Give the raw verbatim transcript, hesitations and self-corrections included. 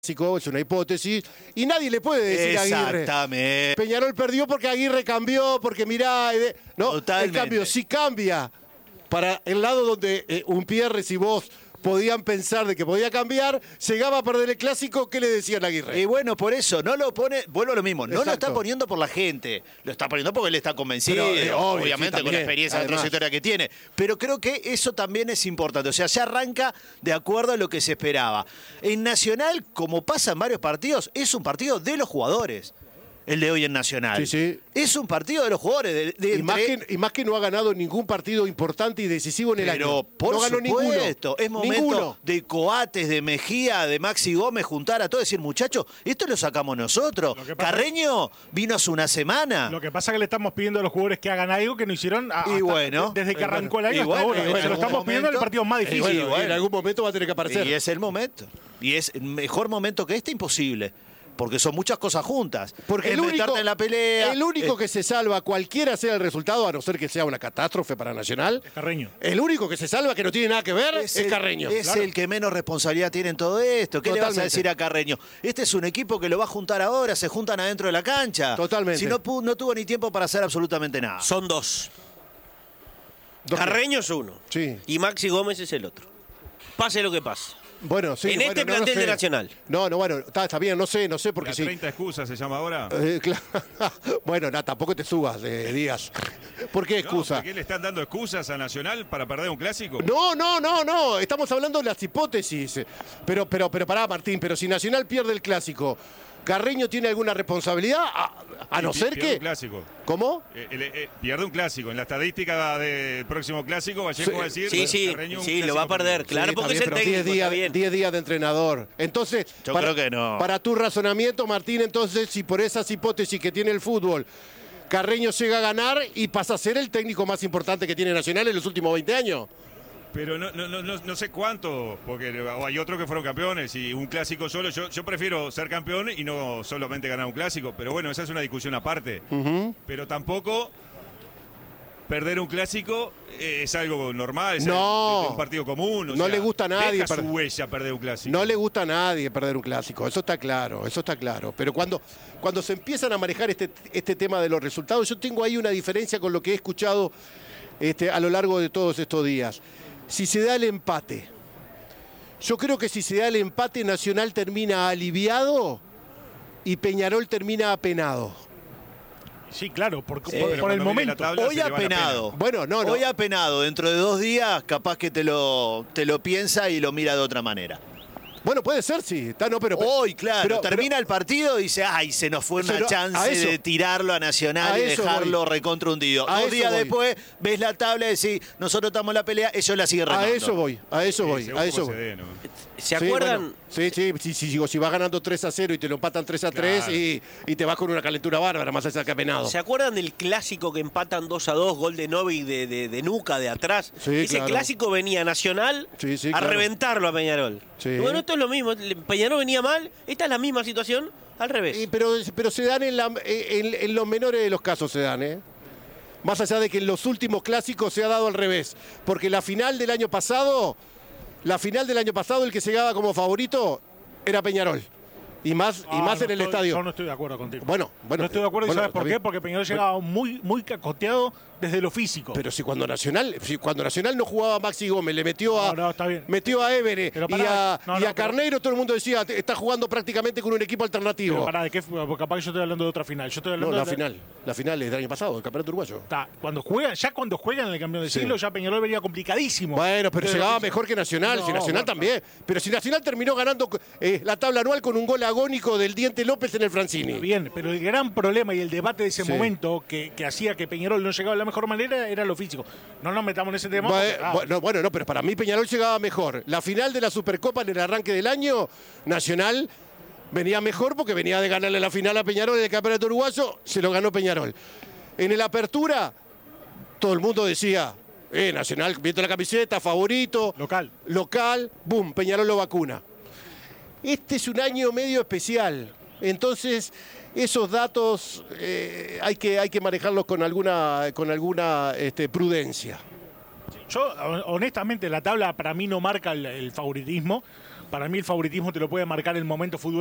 es una hipótesis, y nadie le puede decir a Aguirre. Exactamente. Peñarol perdió porque Aguirre cambió, porque mirá, no, Totalmente. en cambio, si cambia para el lado donde eh, Umpierres y vos podían pensar de que podía cambiar, llegaba a perder el clásico, ¿qué le decían a Aguirre? Y bueno, por eso, no lo pone, vuelvo a lo mismo, no Exacto. lo está poniendo por la gente, lo está poniendo porque él está convencido, Pero, eh, obvio, obviamente sí, con la también, experiencia de además. trayectoria que tiene. Pero creo que eso también es importante, o sea, ya arranca de acuerdo a lo que se esperaba. En Nacional, como pasa en varios partidos, es un partido de los jugadores. El de hoy en Nacional. Sí, sí. Es un partido de los jugadores. De, de y, entre... más que, y más que no ha ganado ningún partido importante y decisivo en el Pero, año. por no ganó supuesto, ninguno. es momento Ninguno. de Coates, de Mejía, de Maxi Gómez, juntar a todos y decir, muchachos, esto lo sacamos nosotros. Lo que pasa- Carreño vino hace una semana. Lo que pasa es que le estamos pidiendo a los jugadores que hagan algo que no hicieron a- Y hasta- bueno, desde que y arrancó bueno, el y año hasta bueno, ahora. y bueno, Se lo en estamos algún pidiendo en el momento- partido más Y difícil. bueno, bueno. en algún momento va a tener que aparecer. Y es el momento. Y es mejor momento que este, imposible. Porque son muchas cosas juntas. Porque Es el único, meterte en la pelea. el único eh, que se salva, cualquiera sea el resultado, a no ser que sea una catástrofe para Nacional, Carreño. el único que se salva, que no tiene nada que ver, es, el, Carreño. Es Claro. el que menos responsabilidad tiene en todo esto. ¿Qué le vas a Totalmente. decir a Carreño? Este es un equipo que lo va a juntar ahora, se juntan adentro de la cancha. Totalmente. Si no, pu- no tuvo ni tiempo para hacer absolutamente nada. Son dos. Dos- Carreño es uno. Sí. Y Maxi Gómez es el otro. Pase lo que pase. Bueno, sí. En bueno, este no lo plantel sé. de Nacional. No, no, bueno, está, está bien, no sé, no sé, porque La sí. treinta excusas se llama ahora. Eh, claro. Bueno, no, tampoco te subas, eh, Díaz. ¿Por qué No, excusa? ¿por qué le están dando excusas a Nacional para perder un clásico? No, no, no, no. Estamos hablando de las hipótesis. Pero, pero, pero pará, Martín, pero si Nacional pierde el clásico, ¿Carreño tiene alguna responsabilidad? A, a no Pi- ser pierde que. un clásico. ¿Cómo? Eh, el- eh, pierde un clásico. En la estadística del próximo clásico, Vallejo Sí, va a decir... Sí, sí, Carreño un sí, lo va a clásico perder. perdido. Claro, Sí, porque está es el bien, pero técnico, diez días, está bien. diez días de entrenador. Entonces, Yo para, creo que no. Para tu razonamiento, Martín, entonces, si por esas hipótesis que tiene el fútbol, Carreño llega a ganar y pasa a ser el técnico más importante que tiene Nacional en los últimos veinte años. Pero no, no, no, no no sé cuánto, porque hay otros que fueron campeones y un clásico solo. Yo, yo prefiero ser campeón y no solamente ganar un clásico. Pero bueno, esa es una discusión aparte. Ujú. Pero tampoco perder un clásico eh, es algo normal, es No. el- un partido común. o No sea, le gusta a nadie deja per- su huella perder un clásico. No le gusta a nadie perder un clásico, eso está claro, eso está claro. Pero cuando, cuando se empiezan a manejar este, este tema de los resultados, yo tengo ahí una diferencia con lo que he escuchado este, a lo largo de todos estos días. Si se da el empate, yo creo que si se da el empate, Nacional termina aliviado y Peñarol termina apenado. Sí, claro, por, Sí, por- pero por el cuando mire la momento. tabla, Hoy se le va la apenado. Bueno, no, no. Hoy apenado. Dentro de dos días, capaz que te lo, te lo piensa y lo mira de otra manera. Bueno, puede ser, sí. Está, no, pero, Hoy, claro, pero- termina el partido y dice, ay, se nos fue una Pero a chance eso- de tirarlo a Nacional a y eso dejarlo voy. recontra hundido. A Dos eso días voy. después, ves la tabla y decís, nosotros estamos en la pelea, ellos la siguen remando. a eso voy, a eso Sí, voy, según a eso cómo voy. se dé, ¿no? ¿Se Sí, acuerdan? bueno, sí, sí, sí, sí, digo, si vas ganando tres a cero y te lo empatan tres a tres Claro. y, y te vas con una calentura bárbara, más allá que apenado. ¿Se acuerdan del clásico que empatan dos a dos, gol de Novi de, de, de Nuca, de atrás? Sí, Ese claro. clásico venía Nacional Sí, sí, a claro. reventarlo a Peñarol. Sí. Y bueno, esto es lo mismo. Peñarol venía mal, esta es la misma situación al revés. Y pero, pero se dan en, la- en- en los menores de los casos, se dan, ¿eh? Más allá de que en los últimos clásicos se ha dado al revés. Porque la final del año pasado, la final del año pasado, el que llegaba como favorito era Peñarol. Y más, y Ah, más no en el estoy- estadio. Yo no estoy de acuerdo contigo. Bueno, bueno. no estoy de acuerdo, ¿y bueno, sabes por está qué? bien. Porque Peñarol llegaba muy, muy cacoteado desde lo físico. Pero si cuando Nacional, si cuando Nacional no jugaba Maxi Gómez, le metió a, No, no, está bien. metió a Évere Pero y pará, a, no, y no, a pero- Carneiro, todo el mundo decía, "Te- está jugando prácticamente con un equipo alternativo. Pero pará, ¿de qué? Porque capaz que yo estoy hablando de otra final. Yo estoy No, hablando la de final. La final es del año pasado, el campeonato uruguayo. Está, cuando juegan, ya cuando juegan en el campeón del Sí. siglo, ya Peñarol venía complicadísimo. Bueno, pero Desde llegaba lo que- mejor que Nacional, No, si Nacional bueno, también. Pero si Nacional terminó ganando eh, la tabla anual con un gol agónico del Diente López en el Francini. Bien, pero el gran problema y el debate de ese Sí. momento que, que hacía que Peñarol no llegaba de la mejor manera era lo físico. No nos metamos en ese tema. Bue- porque, ah, Bueno, bueno, no, pero para mí Peñarol llegaba mejor. La final de la Supercopa en el arranque del año, Nacional venía mejor porque venía de ganarle la final a Peñarol en el campeonato uruguayo, se lo ganó Peñarol. En el Apertura, todo el mundo decía, eh, Nacional, viendo la camiseta, favorito, Local. local, boom, Peñarol lo vacuna. Este es un año medio especial, entonces esos datos eh, hay, que, hay que manejarlos con alguna, con alguna este, prudencia. Yo, honestamente, la tabla para mí no marca el, el favoritismo. Para mí el favoritismo te lo puede marcar el momento futbolístico.